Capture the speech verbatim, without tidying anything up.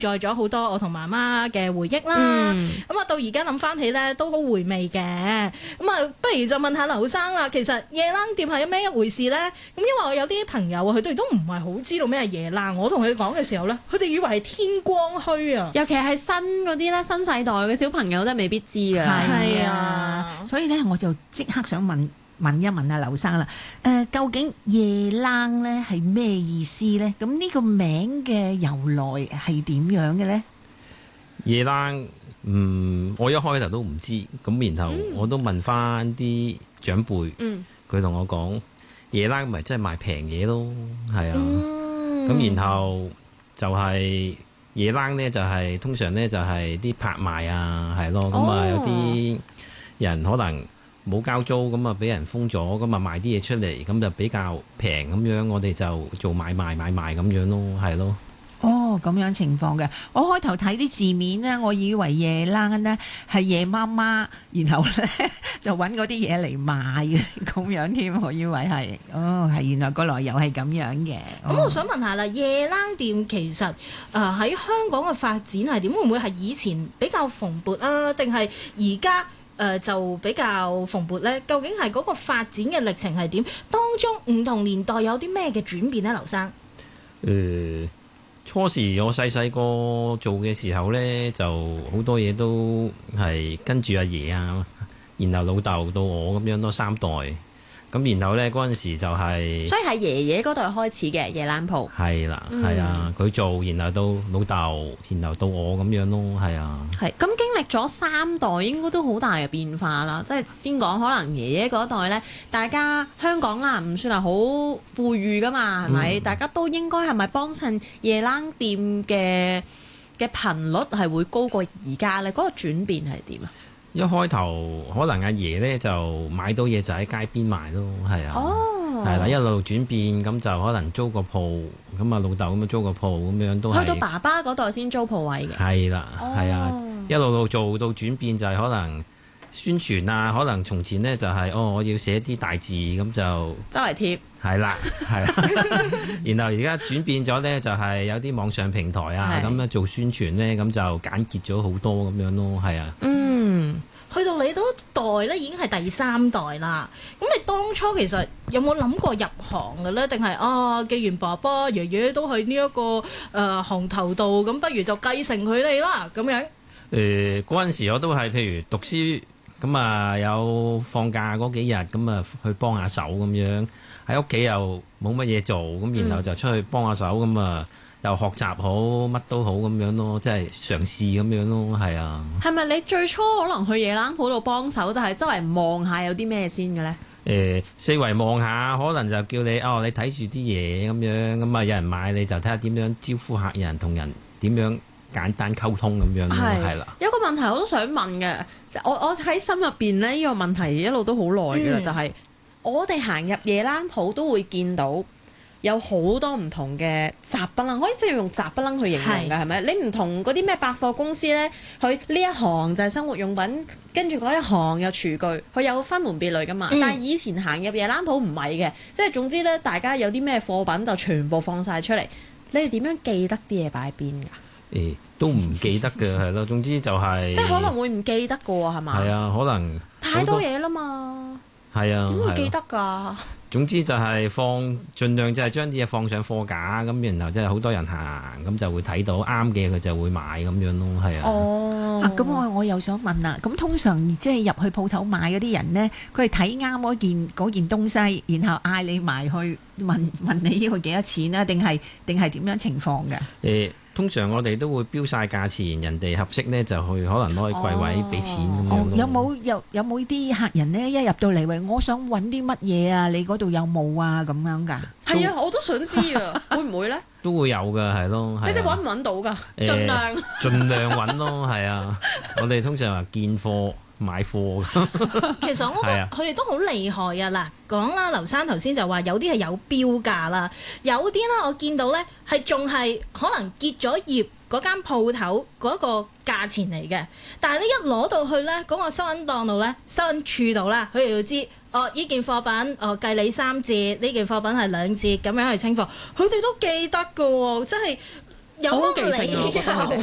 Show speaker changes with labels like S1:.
S1: 載咗好多我同媽媽嘅回憶啦，咁啊、嗯、到而家諗翻起咧都好回味嘅。咁啊，不如就問下劉生啦，其實夜冷店係咩一回事咧？咁因為我有啲朋友啊，佢哋都唔係好知道咩係夜冷。我同佢講嘅時候咧，佢哋以為係天光墟啊。
S2: 尤其係新嗰啲咧，新世代嘅小朋友都未必知㗎。
S1: 係啊，
S3: 所以咧我就即刻想問問一問阿劉生啦。誒、呃，究竟夜冷咧係咩意思咧？咁呢個名嘅由來係點樣嘅咧？
S4: 夜冷，嗯，我一開頭都唔知，咁然後我都問翻啲長輩，佢同、嗯、我講夜冷咪真係賣平嘢咯，係啊，咁、嗯、然後就係夜冷咧就係、是、通常咧就係啲拍賣啊，係咯，咁啊、哦、有啲人可能冇交租，咁啊俾人封咗，咁啊賣啲嘢出嚟，咁就比較平咁樣，我哋就做買賣買賣咁樣咯，係咯。
S3: 哦，咁樣情況嘅。我開頭睇啲字面呢，我以為夜冷呢係夜媽媽，然後呢就揾嗰啲嘢嚟賣嘅咁樣添。我以為係，哦係原來個來由係咁樣嘅。咁、
S1: 哦、我想問下啦，夜冷店其實誒喺、呃、香港嘅發展係點？會唔會係以前比較蓬勃啊？定係而家誒就比較蓬勃呢？究竟係嗰個發展嘅歷程係點？當中唔同年代有啲咩嘅轉變呢？劉生？
S4: 誒、呃。初時我細細個做嘅時候呢，就好多嘢都係跟住阿爺啊，然後老豆到我咁樣都三代。咁然後呢，嗰陣時就係、是，
S2: 所以係爺爺嗰代開始嘅夜冷鋪。
S4: 係啦，係啊，佢做，然後到老豆，然後到我咁樣咯，係啊。
S2: 係咁經歷咗三代，應該都好大嘅變化啦。即係先講可能爺爺嗰代呢，大家香港啦唔算係好富裕噶嘛，係咪？嗯、大家都應該係咪幫襯夜冷店嘅嘅頻率係會高過而家呢？嗰、嗰個轉變係點啊？
S4: 一開頭可能阿爺咧就買到嘢就喺街邊賣咯，係啊，係啦、哦，一路轉變咁就可能租個鋪，咁啊老豆咁啊租個鋪咁樣都係。去到
S2: 爸爸嗰代先租鋪位嘅。係
S4: 啦，係啊、哦，一路路做到轉變就係可能宣傳啊，可能從前呢就係、是、哦我要寫啲大字咁就
S2: 周圍貼。
S4: 係啦，係啦，然後而家轉變咗呢，就係有啲網上平台啊，咁樣做宣傳呢，咁就簡潔咗好多咁樣咯，係啊。
S1: 嗯，去到你嗰代呢，已經係第三代啦。咁你當初其實有冇諗過入行嘅呢？定係啊，既然爸爸爺爺都喺呢一個誒、呃、行頭度，咁不如就繼承佢哋啦，咁樣。
S4: 誒嗰陣時我都係譬如讀書，咁啊有放假嗰幾日，咁啊去幫下手咁樣。喺屋企又冇乜嘢做，咁然後就出去幫下手，咁啊、嗯、又學習好，乜都好咁樣咯，即係嘗試咁樣咯，係啊。係咪你最初可能去夜冷鋪度幫手，就係周圍望下有啲咩先嘅咧？誒、呃，四圍望下，可能就叫你哦，你睇住啲嘢咁樣，咁啊有人買你就睇下點樣招呼客人，同人點樣簡單溝通咁樣咯，係啦。有個問題我都想問嘅，我我喺心入邊咧，呢、呢個問題一路都好耐嘅啦，嗯、就係、是。我哋行入夜冷鋪都會見到有好多唔同嘅雜不楞，可以即係用雜不楞去形容㗎，係咪？你唔同嗰啲咩百貨公司呢，佢呢一行就係生活用品，跟住嗰一行有廚具，佢有分門別類㗎嘛。嗯、但係以前行入夜冷鋪唔係嘅，即係總之呢，大家有啲咩貨品就全部放晒出嚟。你哋點樣記得啲嘢擺喺邊㗎？誒、欸，都唔記得嘅係咯。總之就係、是、即係可能會唔記得嘅喎，係嘛？係啊，可能太多嘢啦嘛。係啊，點會記得㗎？總之就係放，盡量就係將啲嘢放上貨架，咁然後即係好多人行，咁就會睇到啱嘅，佢就會買咁樣咯，係啊。哦，咁、啊、我我又想問啦，咁通常即係入去鋪頭買嗰啲人呢，佢係睇啱嗰件嗰件東西，然後嗌你埋去問問你呢個幾多錢啊？定係定係點樣情況嘅？誒、欸。通常我哋都會標晒價錢，人哋合適呢就去可能攞去櫃位俾錢咁樣、哦哦、有冇有有冇啲客人呢？一入到嚟話我想揾啲乜嘢啊？你嗰度有冇啊？咁樣㗎？係啊，我都想知啊，會唔會呢？都會有㗎，係咯。你哋揾唔揾到㗎？欸、盡量盡量揾咯，係啊。我哋通常話見貨。買貨其實我覺得佢哋都好厲害啊！嗱，講啦，劉生頭先就話有啲係有標價啦，有啲咧我見到咧係仲係可能結咗業嗰間鋪頭嗰個價錢嚟嘅，但係咧一攞到去咧嗰個收銀檔度咧，收銀處度啦，佢哋要知哦，呢件貨品哦計你三折，呢件貨品係兩折咁樣去清貨，佢哋都記得㗎喎，真係。
S1: 有
S2: 好
S1: 乜
S2: 記性啊我覺得佢哋
S1: 理由